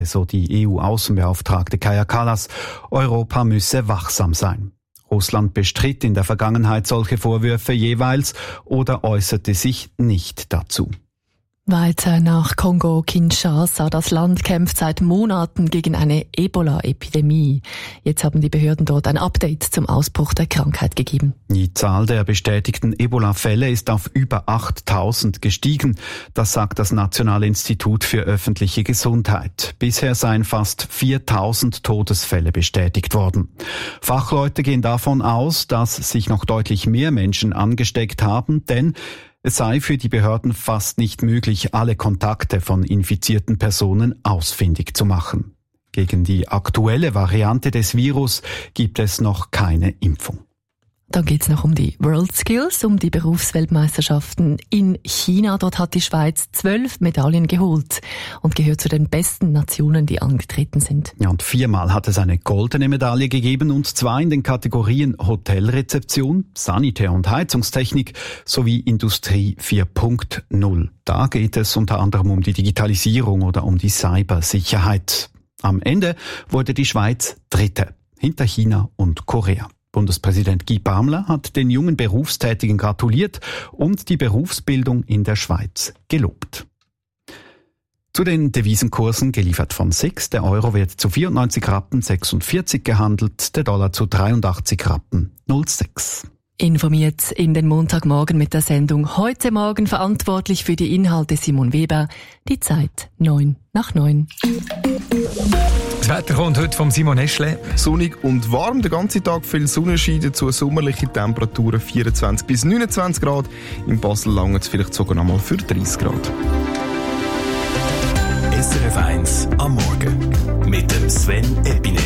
So die EU-Außenbeauftragte Kaja Kallas, Europa müsse wachsam sein. Russland bestritt in der Vergangenheit solche Vorwürfe jeweils oder äußerte sich nicht dazu. Weiter nach Kongo-Kinshasa. Das Land kämpft seit Monaten gegen eine Ebola-Epidemie. Jetzt haben die Behörden dort ein Update zum Ausbruch der Krankheit gegeben. Die Zahl der bestätigten Ebola-Fälle ist auf über 8.000 gestiegen. Das sagt das Nationale Institut für öffentliche Gesundheit. Bisher seien fast 4.000 Todesfälle bestätigt worden. Fachleute gehen davon aus, dass sich noch deutlich mehr Menschen angesteckt haben, denn es sei für die Behörden fast nicht möglich, alle Kontakte von infizierten Personen ausfindig zu machen. Gegen die aktuelle Variante des Virus gibt es noch keine Impfung. Dann geht's noch um die World Skills, um die Berufsweltmeisterschaften in China. Dort hat die Schweiz 12 Medaillen geholt und gehört zu den besten Nationen, die angetreten sind. Ja, und 4-mal hat es eine goldene Medaille gegeben, und zwar in den Kategorien Hotelrezeption, Sanitär- und Heizungstechnik sowie Industrie 4.0. Da geht es unter anderem um die Digitalisierung oder um die Cybersicherheit. Am Ende wurde die Schweiz Dritte, hinter China und Korea. Bundespräsident Guy Parmelin hat den jungen Berufstätigen gratuliert und die Berufsbildung in der Schweiz gelobt. Zu den Devisenkursen geliefert von SIX. Der Euro wird zu 94 Rappen 46 gehandelt, der Dollar zu 83 Rappen 06. Informiert in den Montagmorgen mit der Sendung «Heute Morgen», verantwortlich für die Inhalte Simon Weber. Die Zeit 8:09. Das Wetter kommt heute vom Simon Eschle. Sonnig und warm, den ganzen Tag viel Sonnenschein, dazu sommerliche Temperaturen 24 bis 29 Grad. In Basel lange es vielleicht sogar noch mal für 30 Grad. SRF 1 am Morgen mit dem Sven Eppinen.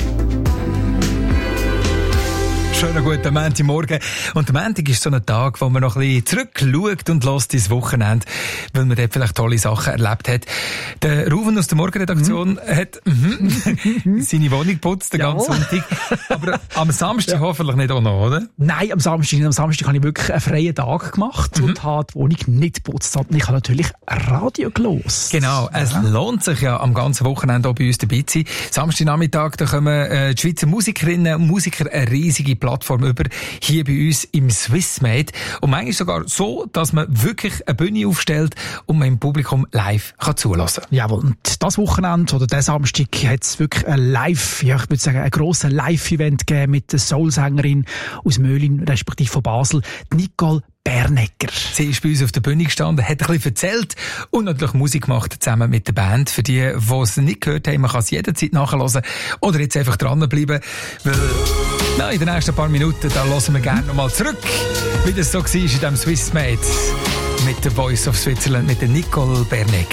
Schönen guten Montagmorgen. Und der Montag ist so ein Tag, wo man noch ein bisschen zurückschaut und lässt ins Wochenende, weil man dort vielleicht tolle Sachen erlebt hat. Der Ruven aus der Morgenredaktion hat seine Wohnung geputzt den ganzen Sonntag. Aber am Samstag hoffentlich nicht auch noch, oder? Nein, am Samstag nicht. Am Samstag habe ich wirklich einen freien Tag gemacht und habe die Wohnung nicht geputzt. Und ich habe natürlich Radio gehört. Genau, es lohnt sich ja am ganzen Wochenende auch bei uns dabei zu sein. Samstagnachmittag, da kommen die Schweizer Musikerinnen und Musiker eine riesige Plattform über, hier bei uns im Swissmade. Und manchmal sogar so, dass man wirklich eine Bühne aufstellt und man im Publikum live zulassen kann. Jawohl, und das Wochenende oder diesen Samstag hat es wirklich ein Live, ich würde sagen, ein grosses Live-Event gegeben mit der Soul-Sängerin aus Möhlin, respektive von Basel, Nicole Bernecker. Sie ist bei uns auf der Bühne gestanden, hat ein bisschen erzählt und natürlich Musik gemacht zusammen mit der Band. Für die es nicht gehört haben, man kann es jederzeit nachhören oder jetzt einfach dranbleiben, weil in den nächsten paar Minuten da hören wir gerne nochmal zurück, wie das so war in diesem Swissmade mit der Voice of Switzerland, mit der Nicole Bernecker.